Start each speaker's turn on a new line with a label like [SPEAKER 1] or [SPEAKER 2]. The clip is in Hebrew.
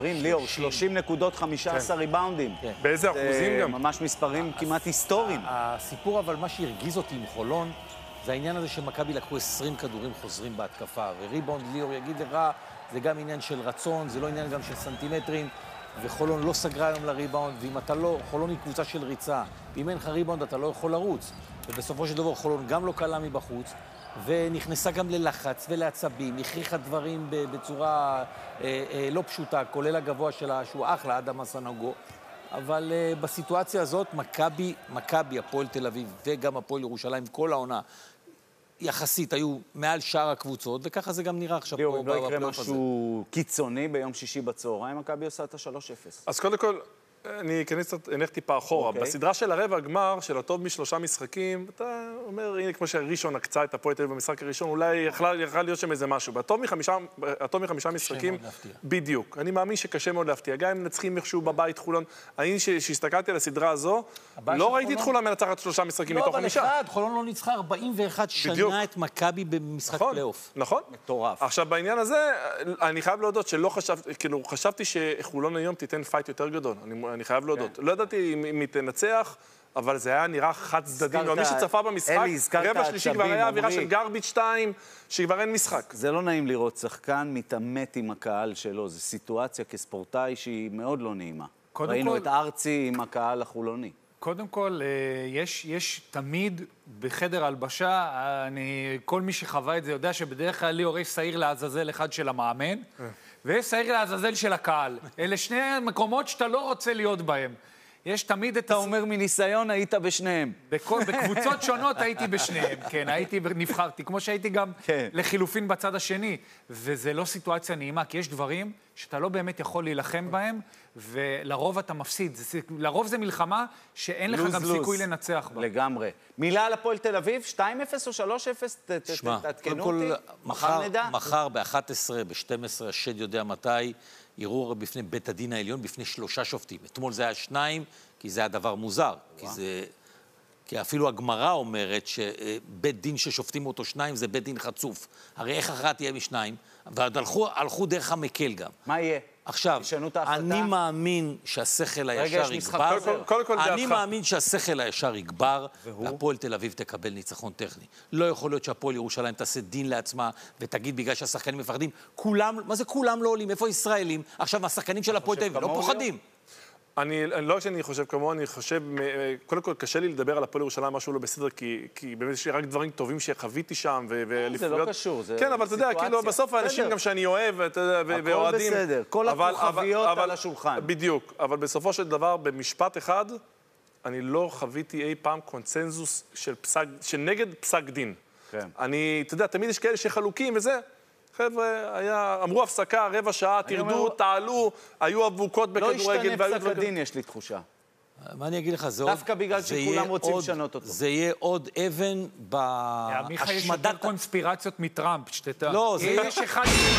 [SPEAKER 1] ליאור, 30 נקודות, 15 ריבאונדים.
[SPEAKER 2] באיזה אחוזים גם?
[SPEAKER 1] ממש מספרים כמעט היסטוריים.
[SPEAKER 3] הסיפור, אבל מה שהרגיז אותי עם חולון, זה העניין הזה שמכבי לקחו 20 כדורים חוזרים בהתקפה, וריבאונד, ליאור יגיד לך, זה גם עניין של רצון, זה לא עניין גם של סנטימטרים, וחולון לא סגרה היום לריבאונד, ואם אתה לא, חולון היא קבוצה של ריצה, ואם אין לך ריבאונד אתה לא יכול לרוץ, ובסופו של דבר חולון גם לא קלה מבחוץ, ונכנסה גם ללחץ ולעצבים, הכריחה דברים בצורה לא פשוטה, כולל הגבוה שלה, שהוא אחלה, אדם הסנגו, אבל בסיטואציה הזאת, מכבי, הפועל תל אביב וגם הפועל ירושלים, כל העונה, יחסית היו מעל שאר הקבוצות, וככה זה גם נראה עכשיו פה בפלייאוף הזה.
[SPEAKER 1] לא יקרה משהו קיצוני ביום שישי בצהריים, מכבי עושה את ה-3-0.
[SPEAKER 2] אז קודם כל, אני אלך טיפה אחורה. בסדרה של הרבע הגמר, של הטוב משלושה משחקים, אתה אומר, הנה, כמו שהראשון הקצה את הפועל תל אביב במשחק הראשון, אולי יכל להיות שם איזה משהו. הטוב מחמישה משחקים, בדיוק. אני מאמין שקשה מאוד להפתיע. גם אם נצחים איכשהו בבית חולון, אני שהסתכלתי על הסדרה הזו, לא ראיתי את חולון מנצחת 3 משחקים מתוך 5.
[SPEAKER 3] לא, אבל חולון לא ניצחה 41 שנה את מכבי במשחק פלייאוף.
[SPEAKER 2] נכון.
[SPEAKER 1] מטורף.
[SPEAKER 2] עכשיו, בעניין הזה, אני חייב להודות שלא חשבתי שחולון היום תיתן פייט יותר גדול. אני חייב להודות. לא ידעתי אם היא תנצח, אבל זה היה נראה חד צדדי. מי שצפה במשחק, רבע שלישי כבר היה אווירה של גרביץ' 2, שכבר אין משחק.
[SPEAKER 1] זה לא נעים לראות שחקן מתעמת עם הקהל שלו. זו סיטואציה כספורטאי שהיא מאוד לא נעימה. ראינו את ארצי עם הקהל החולוני.
[SPEAKER 4] קודם כל, יש תמיד בחדר הלבשה, כל מי שחווה את זה יודע שבדרך כלל ליאור יש שעיר לעזאזל אחד של המאמן, ויש שעיר לעזאזל של הקהל. אלה שני מקומות שאתה לא רוצה להיות בהם. יש תמיד את...
[SPEAKER 1] אתה אומר מניסיון, היית בשניהם.
[SPEAKER 4] בקבוצות שונות הייתי בשניהם, כן, נבחרתי, כמו שהייתי גם לחילופין בצד השני. וזה לא סיטואציה נעימה, כי יש דברים שאתה לא באמת יכול להילחם בהם, ולרוב אתה מפסיד. לרוב זה מלחמה שאין לך גם סיכוי לנצח בה.
[SPEAKER 1] לגמרי. מילה על הפועל תל אביב, 2-0 או 3-0? תעדכנו אותי. מחר נדע.
[SPEAKER 3] מחר ב-11, ב-12, השד יודע מתי, ערעור בפני בית הדין העליון, בפני 3 שופטים. אתמול זה היה 2, כי זה היה דבר מוזר. כי אפילו הגמרא אומרת שבית דין ששופטים אותו 2 זה בית דין חצוף. הרי איך אחת יהיה מ2? ועוד הלכו דרך המקל גם.
[SPEAKER 1] מה יהיה?
[SPEAKER 3] עכשיו, אני מאמין שהשכל הישר יגבר. אני מאמין שהשכל הישר יגבר, והפועל תל אביב תקבל ניצחון טכני. לא יכול להיות שהפועל ירושלים תעשה דין לעצמה, ותגיד בגלל שהשחקנים מפחדים. כולם, מה זה כולם לא עולים? איפה ישראלים? עכשיו, השחקנים של הפועל תל אביב לא פוחדים.
[SPEAKER 2] לא שאני חושב כמוהו, אני חושב, קודם כל קשה לי לדבר על הפועל ירושלים משהו לא בסדר, כי באמת יש לי רק דברים טובים שחוויתי שם,
[SPEAKER 1] זה לא קשור, זה
[SPEAKER 2] כן, אבל אתה יודע, כאילו בסוף האנשים גם שאני אוהב, ואוהדים...
[SPEAKER 1] הכל בסדר, כל הכוכביות על השולחן.
[SPEAKER 2] בדיוק, אבל בסופו של דבר, במשפט אחד, אני לא חוויתי אי פעם קונצנזוס שנגד פסק דין. אני, אתה יודע, תמיד יש כאלה שחלוקים וזה, חבר'ה, אמרו הפסקה, רבע שעה, תרדו, תעלו, היו אבוקות בכדורגל.
[SPEAKER 1] לא ישתנה פסק הדין, יש לי תחושה.
[SPEAKER 3] מה אני אגיד לך,
[SPEAKER 1] דווקא בגלל שכולם רוצים לשנות אותו.
[SPEAKER 3] זה יהיה עוד אבן בהשמדת...
[SPEAKER 4] מיכה, יש יותר קונספירציות מטראמפ, שתדע.
[SPEAKER 3] לא, זה...
[SPEAKER 4] יש אחד...